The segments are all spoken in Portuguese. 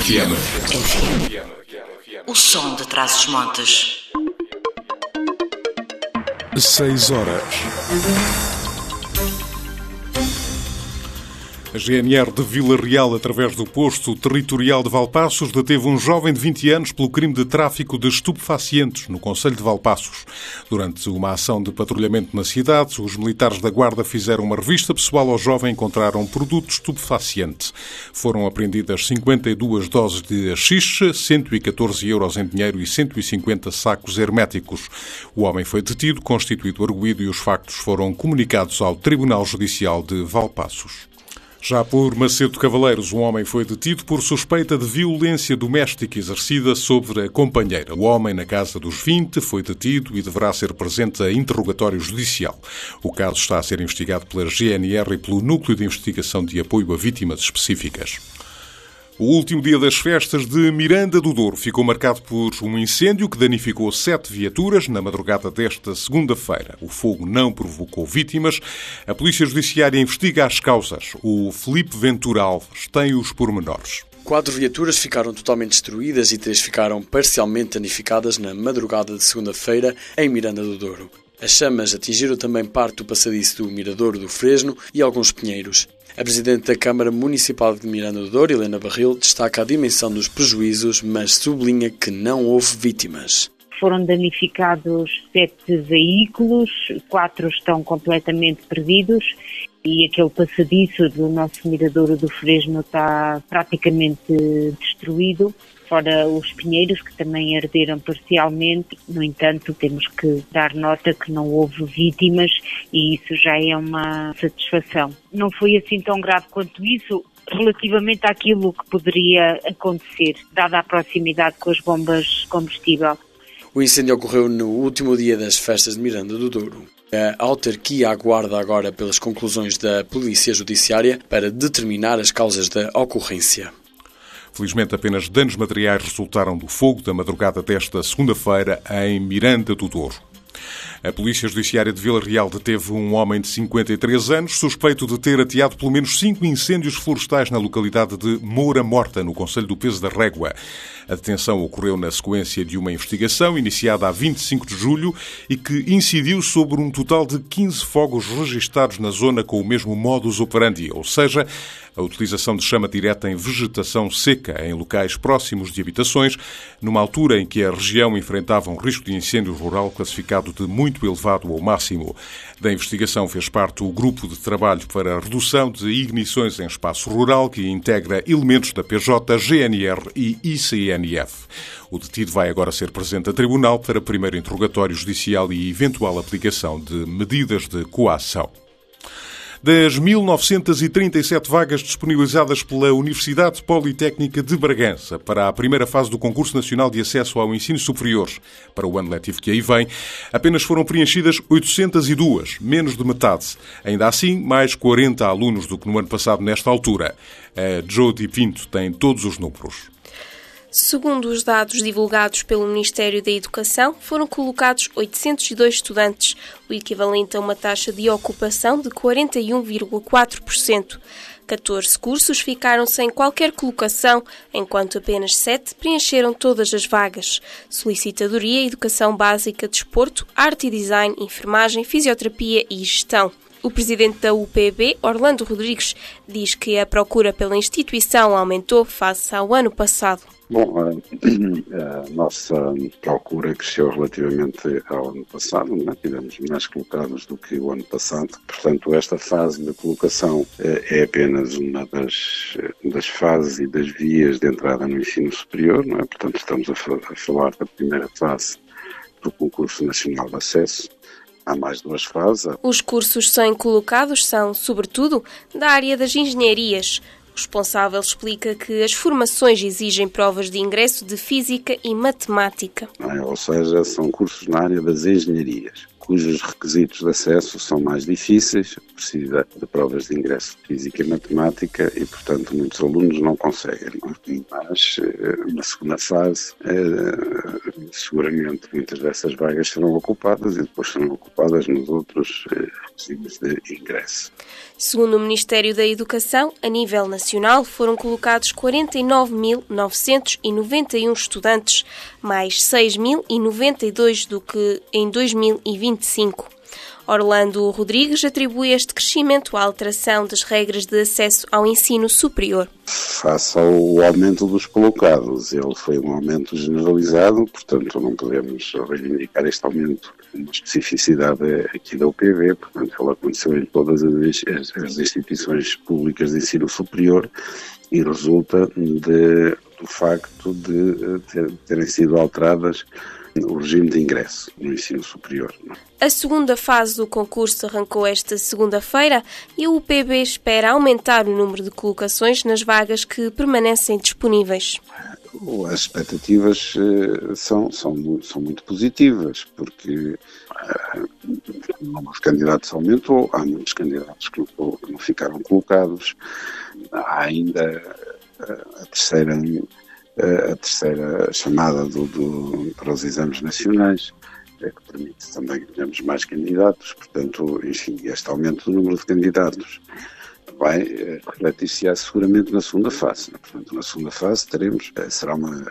O som de Trás-os-Montes. 6 horas. A GNR de Vila Real, através do posto territorial de Valpaços, deteve um jovem de 20 anos pelo crime de tráfico de estupefacientes no concelho de Valpaços. Durante uma ação de patrulhamento na cidade, os militares da Guarda fizeram uma revista pessoal ao jovem e encontraram produto estupefaciente. Foram apreendidas 52 doses de haxixe, 114 euros em dinheiro e 150 sacos herméticos. O homem foi detido, constituído arguido e os factos foram comunicados ao Tribunal Judicial de Valpaços. Já por Macedo Cavaleiros, um homem foi detido por suspeita de violência doméstica exercida sobre a companheira. O homem, na casa dos 20, foi detido e deverá ser presente a interrogatório judicial. O caso está a ser investigado pela GNR e pelo Núcleo de Investigação de Apoio a Vítimas Específicas. O último dia das festas de Miranda do Douro ficou marcado por um incêndio que danificou 7 viaturas na madrugada desta segunda-feira. O fogo não provocou vítimas. A Polícia Judiciária investiga as causas. O Filipe Ventura Alves tem os pormenores. 4 viaturas ficaram totalmente destruídas e 3 ficaram parcialmente danificadas na madrugada de segunda-feira em Miranda do Douro. As chamas atingiram também parte do passadiço do Miradouro do Fresno e alguns pinheiros. A Presidente da Câmara Municipal de Miranda do Douro, Helena Barril, destaca a dimensão dos prejuízos, mas sublinha que não houve vítimas. Foram danificados 7 veículos, 4 estão completamente perdidos e aquele passadiço do nosso Miradouro do Fresno está praticamente destruído, fora os pinheiros que também arderam parcialmente. No entanto, temos que dar nota que não houve vítimas e isso já é uma satisfação. Não foi assim tão grave quanto isso, relativamente àquilo que poderia acontecer, dada a proximidade com as bombas de combustível. O incêndio ocorreu no último dia das festas de Miranda do Douro. A autarquia aguarda agora pelas conclusões da Polícia Judiciária para determinar as causas da ocorrência. Felizmente, apenas danos materiais resultaram do fogo da madrugada desta segunda-feira em Miranda do Douro. A Polícia Judiciária de Vila Real deteve um homem de 53 anos, suspeito de ter ateado pelo menos 5 incêndios florestais na localidade de Moura Morta, no concelho do Peso da Régua. A detenção ocorreu na sequência de uma investigação iniciada a 25 de julho e que incidiu sobre um total de 15 fogos registados na zona com o mesmo modus operandi, ou seja, a utilização de chama direta em vegetação seca em locais próximos de habitações, numa altura em que a região enfrentava um risco de incêndio rural classificado de muito elevado ao máximo. Da investigação fez parte o Grupo de Trabalho para a Redução de Ignições em Espaço Rural, que integra elementos da PJ, GNR e ICNF. O detido vai agora ser presente a tribunal para primeiro interrogatório judicial e eventual aplicação de medidas de coação. Das 1.937 vagas disponibilizadas pela Universidade Politécnica de Bragança para a primeira fase do Concurso Nacional de Acesso ao Ensino Superior para o ano letivo que aí vem, apenas foram preenchidas 802, menos de metade. Ainda assim, mais 40 alunos do que no ano passado nesta altura. A Jody Pinto tem todos os números. Segundo os dados divulgados pelo Ministério da Educação, foram colocados 802 estudantes, o equivalente a uma taxa de ocupação de 41,4%. 14 cursos ficaram sem qualquer colocação, enquanto apenas 7 preencheram todas as vagas. Solicitadoria, Educação Básica, Desporto, Arte e Design, Enfermagem, Fisioterapia e Gestão. O presidente da UPB, Orlando Rodrigues, diz que a procura pela instituição aumentou face ao ano passado. Bom, a nossa procura cresceu relativamente ao ano passado, né? Tivemos mais colocados do que o ano passado, portanto esta fase de colocação é apenas uma das fases e das vias de entrada no ensino superior, não é? Portanto estamos a falar da primeira fase do Concurso Nacional de Acesso. Há mais 2 fases. Os cursos sem colocados são, sobretudo, da área das engenharias. O responsável explica que as formações exigem provas de ingresso de Física e Matemática. Ou seja, são cursos na área das engenharias, cujos requisitos de acesso são mais difíceis, precisa de provas de ingresso de Física e Matemática e, portanto, muitos alunos não conseguem. Mas, na segunda fase, seguramente muitas dessas vagas serão ocupadas e depois serão ocupadas nos outros regimes de ingresso. Segundo o Ministério da Educação, a nível nacional foram colocados 49.991 estudantes, mais 6.092 do que em 2025. Orlando Rodrigues atribui este crescimento à alteração das regras de acesso ao ensino superior. Face ao aumento dos colocados, ele foi um aumento generalizado, portanto não podemos reivindicar este aumento com uma especificidade aqui da UPV, portanto ele aconteceu em todas as instituições públicas de ensino superior e resulta do facto de terem sido alteradas o regime de ingresso no ensino superior. A segunda fase do concurso arrancou esta segunda-feira e a UPB espera aumentar o número de colocações nas vagas que permanecem disponíveis. As expectativas são muito positivas, porque o número de candidatos aumentou, há muitos candidatos que não ficaram colocados, há ainda a terceira chamada para os exames nacionais, que permite também que tenhamos mais candidatos, portanto, enfim, este aumento do número de candidatos vai refletir-se seguramente na segunda fase. Portanto, na segunda fase será uma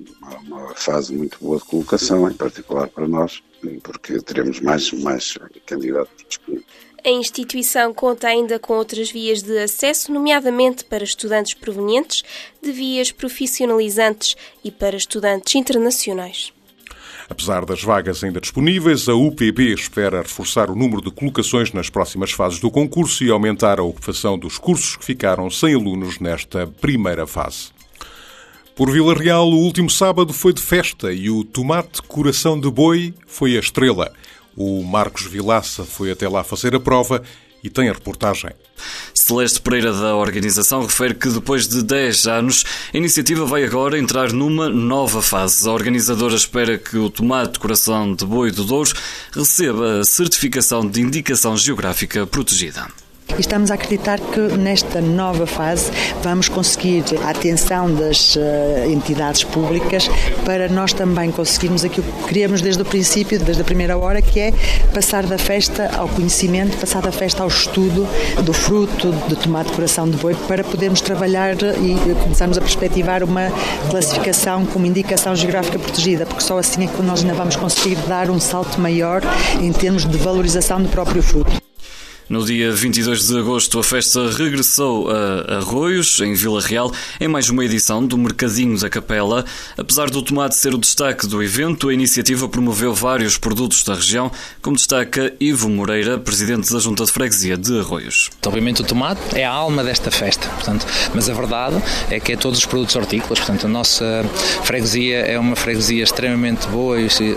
fase muito boa de colocação, em particular para nós, porque teremos mais candidatos disponíveis. A instituição conta ainda com outras vias de acesso, nomeadamente para estudantes provenientes de vias profissionalizantes e para estudantes internacionais. Apesar das vagas ainda disponíveis, a UPB espera reforçar o número de colocações nas próximas fases do concurso e aumentar a ocupação dos cursos que ficaram sem alunos nesta primeira fase. Por Vila Real, o último sábado foi de festa e o tomate coração de boi foi a estrela. O Marcos Vilaça foi até lá fazer a prova e tem a reportagem. Celeste Pereira, da organização, refere que depois de 10 anos, a iniciativa vai agora entrar numa nova fase. A organizadora espera que o tomate coração de boi do Douro receba a certificação de indicação geográfica protegida. E estamos a acreditar que nesta nova fase vamos conseguir a atenção das entidades públicas para nós também conseguirmos aquilo que queríamos desde o princípio, desde a primeira hora, que é passar da festa ao conhecimento, passar da festa ao estudo do fruto do tomate coração de boi, para podermos trabalhar e começarmos a perspectivar uma classificação como indicação geográfica protegida, porque só assim é que nós ainda vamos conseguir dar um salto maior em termos de valorização do próprio fruto. No dia 22 de agosto, a festa regressou a Arroios, em Vila Real, em mais uma edição do Mercadinho da Capela. Apesar do tomate ser o destaque do evento, a iniciativa promoveu vários produtos da região, como destaca Ivo Moreira, presidente da Junta de Freguesia de Arroios. Obviamente o tomate é a alma desta festa, portanto, mas a verdade é que é todos os produtos hortícolas. Portanto, a nossa freguesia é uma freguesia extremamente boa,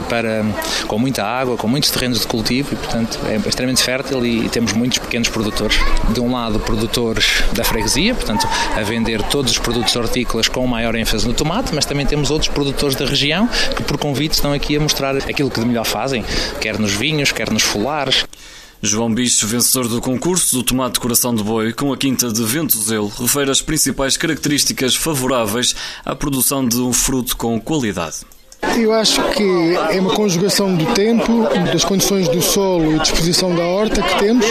com muita água, com muitos terrenos de cultivo e, portanto, é extremamente fértil e temos muitos pequenos produtores. De um lado, produtores da freguesia, portanto, a vender todos os produtos hortícolas com maior ênfase no tomate, mas também temos outros produtores da região que, por convite, estão aqui a mostrar aquilo que de melhor fazem, quer nos vinhos, quer nos folares. João Bicho, vencedor do concurso do tomate coração de boi com a quinta de Ventozelo, refere as principais características favoráveis à produção de um fruto com qualidade. Eu acho que é uma conjugação do tempo, das condições do solo e disposição da horta que temos,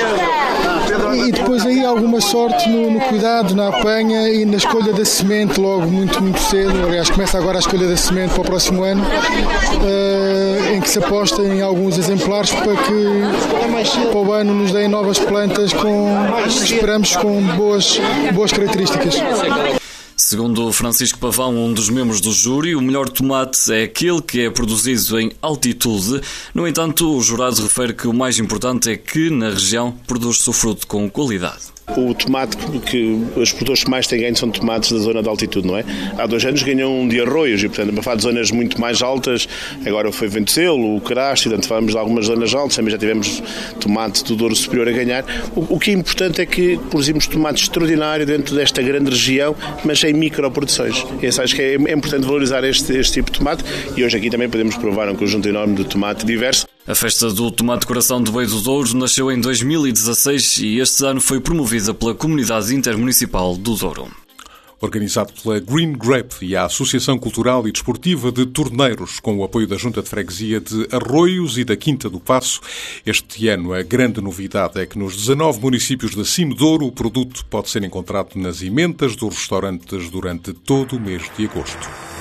e depois aí alguma sorte no cuidado, na apanha e na escolha da semente logo muito cedo. Aliás, começa agora a escolha da semente para o próximo ano, em que se aposta em alguns exemplares para que para o ano nos deem novas plantas esperamos com boas características. Segundo Francisco Pavão, um dos membros do júri, o melhor tomate é aquele que é produzido em altitude. No entanto, o jurado refere que o mais importante é que, na região, produz-se o fruto com qualidade. O tomate que os produtores que mais têm ganho são tomates da zona de altitude, não é? Há 2 anos ganham de Arroios e, portanto, para falar de zonas muito mais altas, agora foi Ventozelo, o Caraste, portanto, falamos de algumas zonas altas, também já tivemos tomate do Douro Superior a ganhar. O que é importante é que produzimos tomate extraordinário dentro desta grande região, mas em microproduções. Acho que é importante valorizar este tipo de tomate e hoje aqui também podemos provar um conjunto enorme de tomate diverso. A festa do tomate coração de boi do Douro nasceu em 2016 e este ano foi promovida pela Comunidade Intermunicipal do Douro. Organizado pela Green Grape e a Associação Cultural e Desportiva de Torneiros, com o apoio da Junta de Freguesia de Arroios e da Quinta do Paço. Este ano a grande novidade é que nos 19 municípios da Cime de Ouro o produto pode ser encontrado nas emendas dos restaurantes durante todo o mês de agosto.